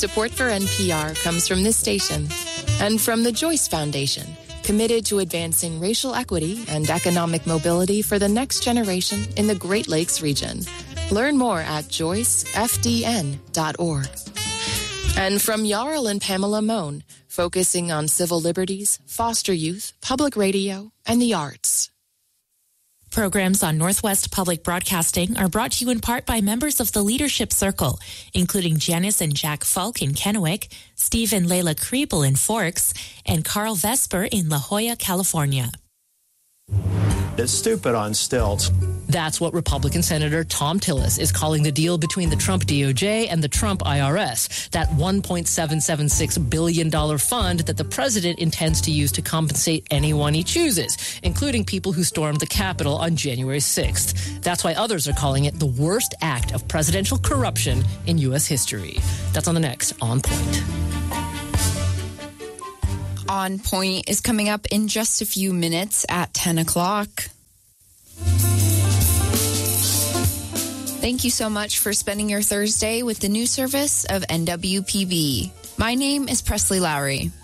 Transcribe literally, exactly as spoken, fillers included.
Support for N P R comes from this station and from the Joyce Foundation, committed to advancing racial equity and economic mobility for the next generation in the Great Lakes region. Learn more at joyce f d n dot org. And from Jarl and Pamela Mohn, focusing on civil liberties, foster youth, public radio, and the arts. Programs on Northwest Public Broadcasting are brought to you in part by members of the Leadership Circle, including Janice and Jack Falk in Kennewick, Steve and Layla Kriebel in Forks, and Carl Vesper in La Jolla, California. It's stupid on stilts. That's what Republican Senator Thom Tillis is calling the deal between the Trump D O J and the Trump I R S, that one point seven seven six billion dollars fund that the president intends to use to compensate anyone he chooses, including people who stormed the Capitol on January sixth. That's why others are calling it the worst act of presidential corruption in U S history. That's on the next On Point. On Point is coming up in just a few minutes at ten o'clock. Thank you so much for spending your Thursday with the news service of N W P B. My name is Presley Lowry.